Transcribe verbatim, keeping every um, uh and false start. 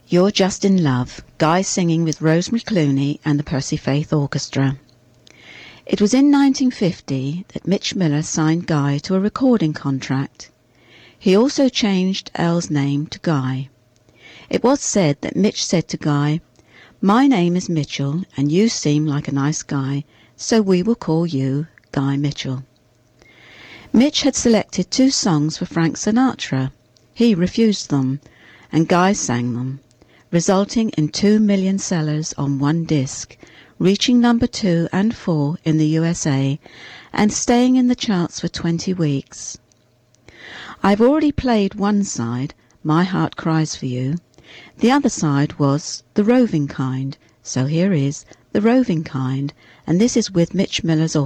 You're Just in Love, Guy singing with Rosemary Clooney and the Percy Faith Orchestra. It was in nineteen fifty that Mitch Miller signed Guy to a recording contract. He also changed Elle's name to Guy. It was said that Mitch said to Guy, "My name is Mitchell and you seem like a nice guy, so we will call you Guy Mitchell." Mitch had selected two songs for Frank Sinatra. He refused them, and Guy sang them, resulting in two million sellers on one disc, reaching number two and four in the U S A, and staying in the charts for twenty weeks. I've already played one side, My Heart Cries for You. The other side was The Roving Kind, so here is The Roving Kind, and this is with Mitch Miller's orchestra.